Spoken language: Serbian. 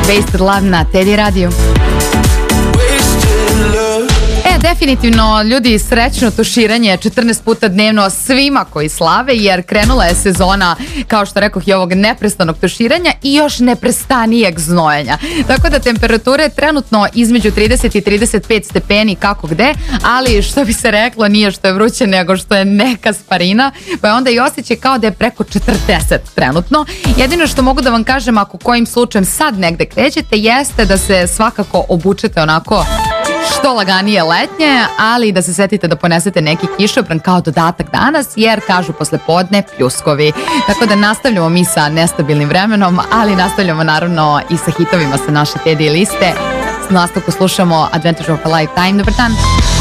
Wasted Love na Teddy radiju. Definitivno, ljudi, srećno tuširanje 14 puta dnevno svima koji slave, jer krenula je sezona, kao što rekoh, i ovog neprestanog tuširanja i još neprestanijeg znojanja. Tako da temperature trenutno između 30 i 35 stepeni kako gde, ali što bi se reklo, nije što je vruće nego što je neka sparina, pa je onda i osjećaj kao da je preko 40 trenutno. Jedino što mogu da vam kažem, ako kojim slučajem sad negde krećete, jeste da se svakako obučete onako što laganije letnje, ali da se setite da ponesete neki kišobran kao dodatak danas, jer kažu posle podne pljuskovi. Tako da nastavljamo mi sa nestabilnim vremenom, ali nastavljamo naravno i sa hitovima sa naše Teddy liste. S nastavku slušamo Advantage of a Lifetime. Dobar dan!